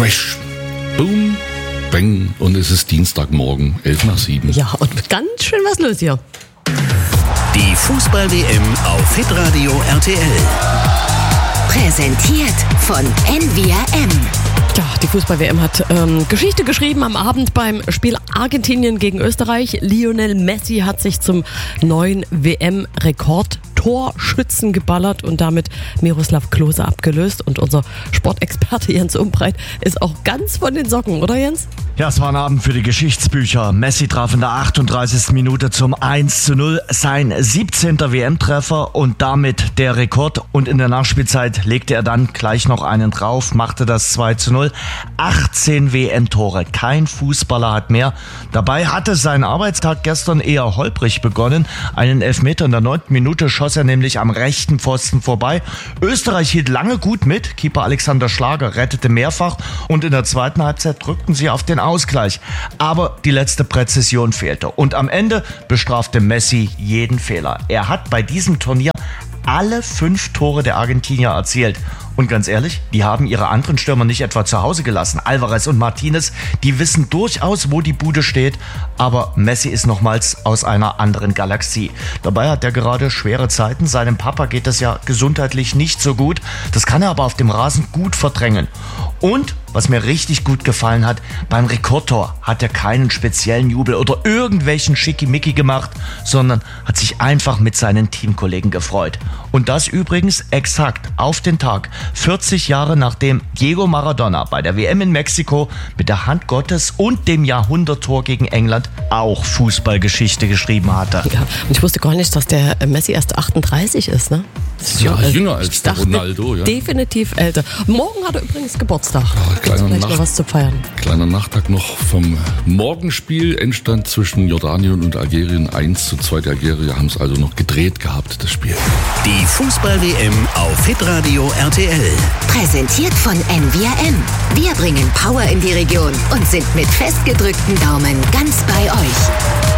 Crash, Boom, Bang und es ist Dienstagmorgen, 6:11. Ja, und ganz schön was los hier. Die Fußball-WM auf Hitradio RTL. Präsentiert von NVRM. Ja, die Fußball-WM hat Geschichte geschrieben am Abend beim Spiel Argentinien gegen Österreich. Lionel Messi hat sich zum neuen WM-Rekord-Torschützen geballert und damit Miroslav Klose abgelöst. Und unser Sportexperte Jens Umbreit ist auch ganz von den Socken, oder Jens? Ja, es war ein Abend für die Geschichtsbücher. Messi traf in der 38. Minute zum 1:0, sein 17. WM-Treffer und damit der Rekord. Und in der Nachspielzeit legte er dann gleich noch einen drauf, machte das 2:0. 18 WM-Tore. Kein Fußballer hat mehr. Dabei hatte sein Arbeitstag gestern eher holprig begonnen. Einen Elfmeter in der 9. Minute schoss er nämlich am rechten Pfosten vorbei. Österreich hielt lange gut mit. Keeper Alexander Schlager rettete mehrfach und in der zweiten Halbzeit drückten sie auf den Ausgleich. Aber die letzte Präzision fehlte. Und am Ende bestrafte Messi jeden Fehler. Er hat bei diesem Turnier alle 5 Tore der Argentinier erzielt. Und ganz ehrlich, die haben ihre anderen Stürmer nicht etwa zu Hause gelassen. Alvarez und Martinez, die wissen durchaus, wo die Bude steht. Aber Messi ist nochmals aus einer anderen Galaxie. Dabei hat er gerade schwere Zeiten. Seinem Papa geht es ja gesundheitlich nicht so gut. Das kann er aber auf dem Rasen gut verdrängen. Und, was mir richtig gut gefallen hat, beim Rekordtor hat er keinen speziellen Jubel oder irgendwelchen Schickimicki gemacht, sondern hat sich einfach mit seinen Teamkollegen gefreut. Und das übrigens exakt auf den Tag, 40 Jahre nachdem Diego Maradona bei der WM in Mexiko mit der Hand Gottes und dem Jahrhunderttor gegen England auch Fußballgeschichte geschrieben hatte. Ja, und ich wusste gar nicht, dass der Messi erst 38 ist, ne? Ja, jünger als der Ronaldo, ja. Definitiv älter. Morgen hat er übrigens Geburtstag. Ja, Vielleicht noch was zu feiern. Kleiner Nachtag noch vom Morgenspiel. Endstand zwischen Jordanien und Algerien 1:2. Die Algerier haben es also noch gedreht gehabt, das Spiel. Die Fußball-WM auf Hitradio RTL. Präsentiert von NVRM. Wir bringen Power in die Region und sind mit festgedrückten Daumen ganz bei euch.